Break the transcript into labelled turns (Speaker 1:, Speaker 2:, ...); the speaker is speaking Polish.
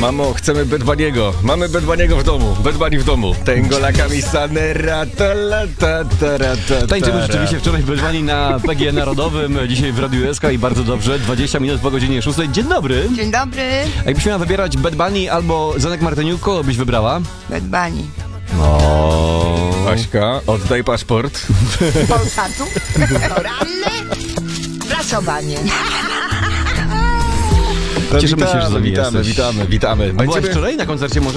Speaker 1: Mamo, chcemy Bad Bunny'ego. Mamy Bad Bunny'ego w domu. Bad Bunny w domu. Tengo la camisa nera, ta la ta ta ra, ta.
Speaker 2: Tańczymy rzeczywiście wczoraj w Bad Bunny na PGE Narodowym, dzisiaj w Radiu SK i bardzo dobrze. 20 minut po godzinie 6. Dzień dobry.
Speaker 3: Dzień dobry.
Speaker 2: A jakbyś miała wybierać Bad Bunny albo Zenek Martyniuk, kogo byś wybrała?
Speaker 3: Bad Bunny.
Speaker 1: Aśka, oddaj paszport.
Speaker 3: Polsatu. Poranne prasowanie.
Speaker 2: Cieszymy się, że zawijasz.
Speaker 1: Witamy.
Speaker 2: A byłaś wczoraj na koncercie może?